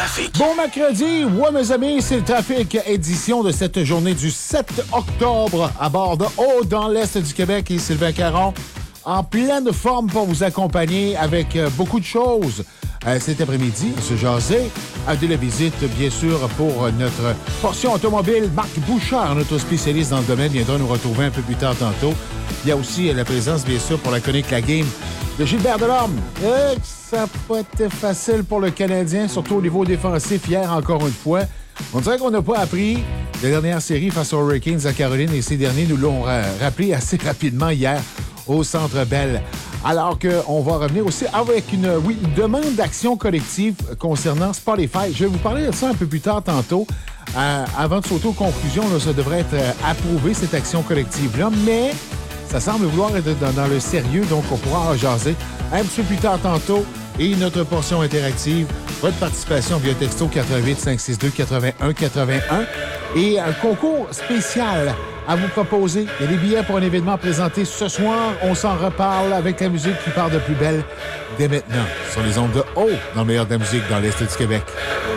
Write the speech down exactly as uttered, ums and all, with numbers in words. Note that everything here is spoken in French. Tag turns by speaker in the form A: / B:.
A: trafic.
B: Bon mercredi, ouais mes amis, c'est le trafic édition de cette journée du sept octobre à bord de Haut dans l'Est du Québec et Sylvain Caron en pleine forme pour vous accompagner avec beaucoup de choses. Euh, cet après-midi, se jaser, à de la visite, bien sûr, pour notre portion automobile. Marc Bouchard, notre spécialiste dans le domaine, viendra nous retrouver un peu plus tard tantôt. Il y a aussi la présence, bien sûr, pour la chronique La Game de Gilbert Delorme. Euh, ça n'a pas été facile pour le Canadien, surtout au niveau défensif hier, encore une fois. On dirait qu'on n'a pas appris la dernière série face aux Hurricanes à Caroline et ces derniers nous l'ont ra- rappelé assez rapidement hier au Centre Bell. Alors qu'on va revenir aussi avec une, oui, une demande d'action collective concernant Spotify. Je vais vous parler de ça un peu plus tard tantôt. Euh, avant de sauter aux conclusions, là, ça devrait être euh, approuvé, cette action collective-là, mais ça semble vouloir être dans, dans le sérieux, donc on pourra en jaser un petit peu plus tard tantôt. Et notre portion interactive, votre participation via texto quatre-vingt-huit cinq six deux quatre-vingt-un quatre-vingt-un et un concours spécial à vous proposer. Il y a des billets pour un événement présenté ce soir. On s'en reparle avec la musique qui part de plus belle dès maintenant. Sur les ondes de haut, dans le meilleur de la musique dans l'Est du Québec.